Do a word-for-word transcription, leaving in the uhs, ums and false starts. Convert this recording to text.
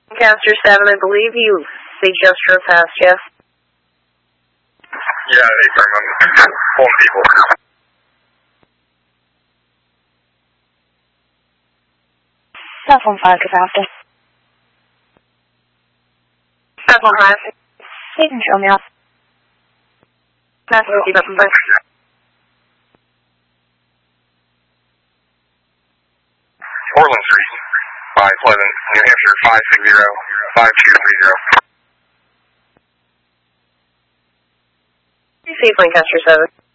Lancaster seven, I believe you, they just drove past you. Yeah, they firm I'm pulling people now. Cell phone five, Lancaster. Cell phone five. You can show me off. That's what keep up and play. Portland Street, five Pleasant, New Hampshire, five six zero, five two three zero. Safe Lancaster seven.